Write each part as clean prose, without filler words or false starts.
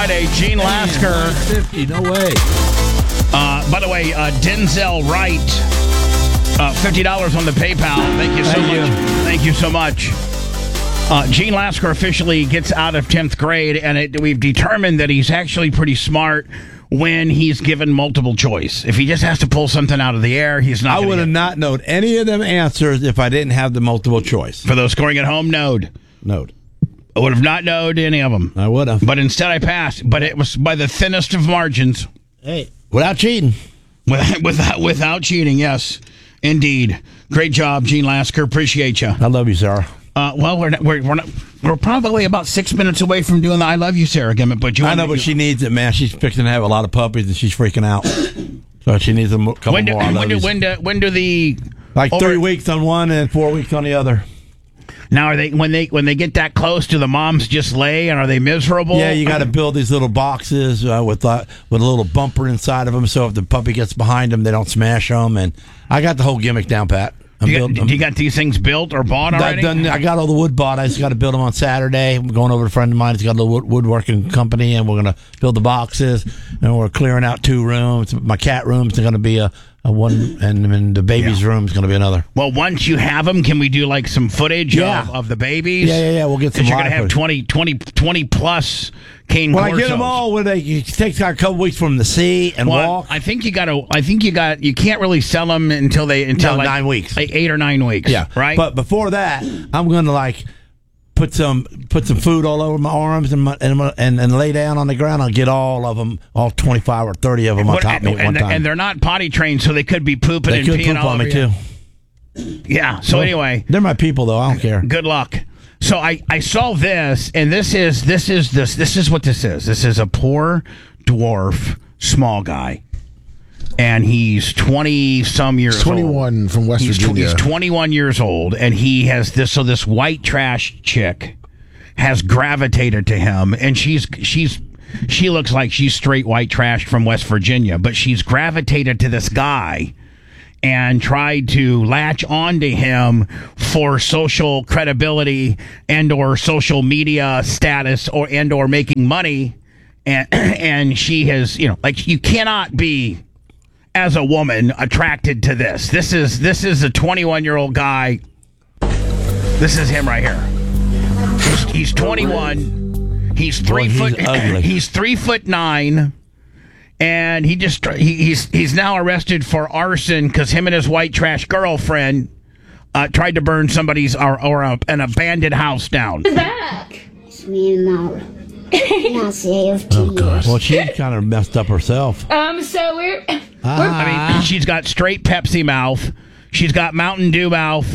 Friday. Gene Lasker. 50, no way. By the way, Denzel Wright, $50 on the PayPal. Thank you so much. Thank you so much. Gene Lasker officially gets out of 10th grade, and we've determined that he's actually pretty smart when he's given multiple choice. If he just has to pull something out of the air, he's not. I would have not known any of them answers if I didn't have the multiple choice. For those scoring at home, Node. I would have not known any of them. I would have. But instead I passed. But it was by the thinnest of margins. Hey, without cheating. Without cheating, yes. Indeed. Great job, Gene Lasker. Appreciate you. I love you, Sarah. Well, we're probably about 6 minutes away from doing the "I love you, Sarah" gimmick. But she needs it, man. She's fixing to have a lot of puppies, and she's freaking out. So she needs a couple more. When do the 3 weeks on one and 4 weeks on the other? Now, are they when they get that close, do the moms just lay, and are they miserable? Yeah, you got to build these little boxes with a little bumper inside of them, so if the puppy gets behind them, they don't smash them. And I got the whole gimmick down pat. Do you got these things built or bought already? I got all the wood bought. I just got to build them on Saturday. I'm going over to a friend of mine. He's got a little woodworking company, and we're going to build the boxes. And we're clearing out 2 rooms. My cat room's going to be a one, and the baby's room is going to be another. Well, once you have them, can we do like some footage of the babies? Yeah. We'll get some. Because you're going to have 20 plus cane Corsos. Well, I get them all when it takes a couple weeks from the sea and walk. I think you can't really sell them until 9 weeks, like 8 or 9 weeks. Yeah, right. But before that, I'm going to put some food all over my arms and lay down on the ground. I'll get all of them, all 25 or 30 of them on top of me at one time. And they're not potty trained, so they could be pooping and peeing all over you. They could poop on me too. Yeah. So anyway, they're my people, though. I don't care. Good luck. So I saw this, and this is what this is. This is a poor dwarf, small guy. And he's 20-some years 21 old. From West Virginia. He's 21 years old, and he has this. So this white trash chick has gravitated to him, and she looks like she's straight white trash from West Virginia, but she's gravitated to this guy and tried to latch onto him for social credibility and/or social media status or making money, and she has you cannot be, as a woman, attracted to this. This is a 21-year-old guy. This is him right here. He's 21. He's 3 foot. He's 3'9", and he's now arrested for arson because him and his white trash girlfriend tried to burn somebody's or an abandoned house down. Back. It's me and Laura. Oh gosh. Well, she kind of messed up herself. So we're I mean, she's got straight Pepsi mouth. She's got Mountain Dew mouth.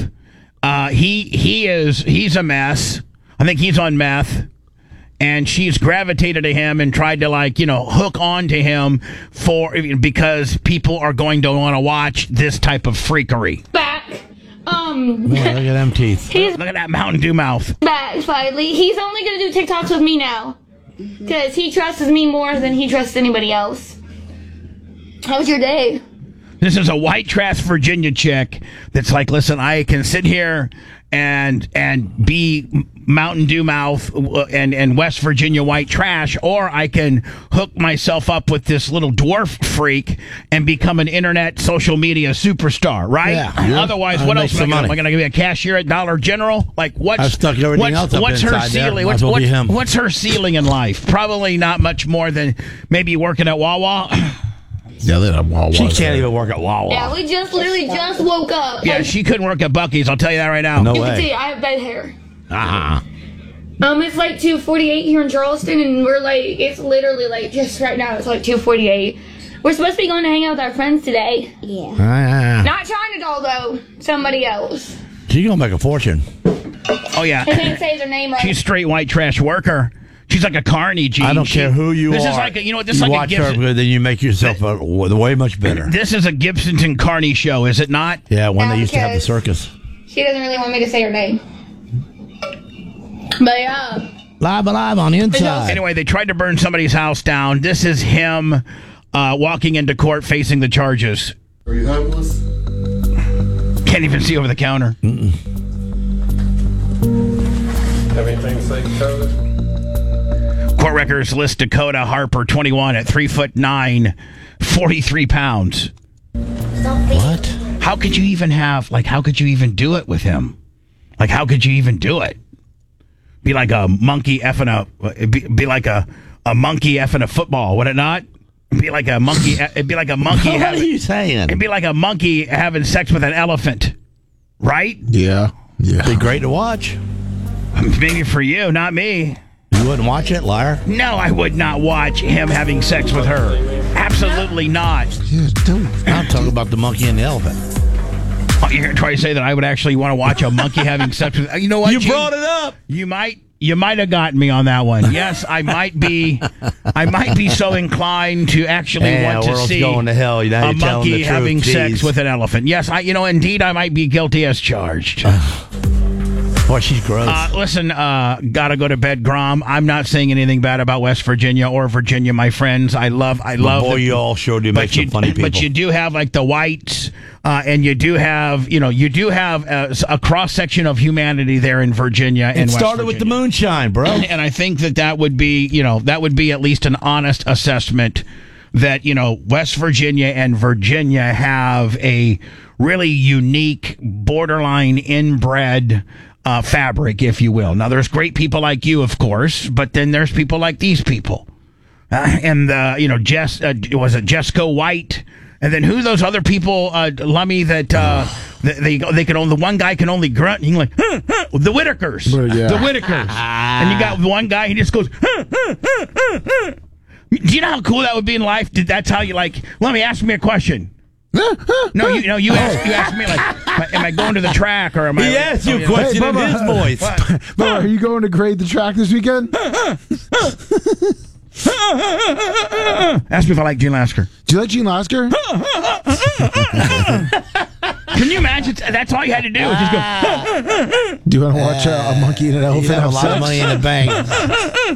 He's a mess. I think he's on meth. And she's gravitated to him and tried to hook on to him because people are going to want to watch this type of freakery. back. Look at them teeth. Look at that Mountain Dew mouth. Back finally. He's only gonna do TikToks with me now. Because he trusts me more than he trusts anybody else. How was your day? This is a white trash Virginia chick that's like, listen, I can sit here and be Mountain Dew mouth and West Virginia white trash, or I can hook myself up with this little dwarf freak and become an internet social media superstar, right? Yeah. Otherwise, what else am I going to be a cashier at Dollar General? Like, what's her ceiling? What's her ceiling in life? Probably not much more than maybe working at Wawa. Yeah, they have Wawa. She can't even work at Wawa. Yeah, we literally just woke up. Yeah, she couldn't work at Buc-ee's. I'll tell you that right now. No You way. can see I have bad hair. Uh-huh. It's like 2:48 here in Charleston, and it's literally just right now. It's like 2:48. We're supposed to be going to hang out with our friends today. Yeah. Not China Doll though, somebody else. She's gonna make a fortune. Oh yeah. I can't say their name right. She's straight white trash worker. She's like a carny, Gene. I don't care who you this are. This is like you watch her, then you make yourself way much better. This is a Gibsonton Carney show, is it not? Yeah, when they used to have the circus. She doesn't really want me to say her name. But yeah. Live on the inside. Anyway, they tried to burn somebody's house down. This is him walking into court facing the charges. Are you homeless? Can't even see over the counter. Have anything to say, Dakota? Of Court records list Dakota Harper, 21, at 3'9", 43 pounds. What? How could you even do it with him? Like, how could you even do it? Be like a monkey effing be like a monkey effing a football, would it not? It'd be like a monkey. It'd be like a monkey. What are you saying? It'd be like a monkey having sex with an elephant, right? Yeah. Be great to watch. Maybe for you, not me. You wouldn't watch it, liar? No, I would not watch him having sex with her. Absolutely not. Yeah, don't. I'm talking about the monkey and the elephant. Oh, you're trying to say that I would actually want to watch a monkey having sex with? You know what? You brought it up. You might have gotten me on that one. Yes, I might be so inclined to actually want to see going to hell. You know, a monkey having sex with an elephant. Yes, indeed I might be guilty as charged. Boy, she's gross. Listen, gotta go to bed, Grom. I'm not saying anything bad about West Virginia or Virginia, my friends. I love. Boy, you all sure do make some funny people. But you do have like the whites, and you do have a cross section of humanity there in Virginia. It started with the moonshine, bro. And I think that would be at least an honest assessment that West Virginia and Virginia have a really unique, borderline inbred fabric, if you will. Now, there's great people like you, of course, but then there's people like these people. And was it Jessica White? And then who those other people, Lummy, that they can only, the one guy can only grunt. He's like, the Whitakers. Yeah. The Whitakers. And you got one guy, he just goes, Do you know how cool that would be in life? That's how you let me ask me a question. No, you ask me like, am I going to the track or am I? He asked you a question in his voice. Bubba, are you going to grade the track this weekend? Ask me if I like Gene Lasker. Do you like Gene Lasker? Can you imagine? That's all you had to do. Was just go. Do you want to watch a monkey and an elephant You have have a lot of sex? money in the bank.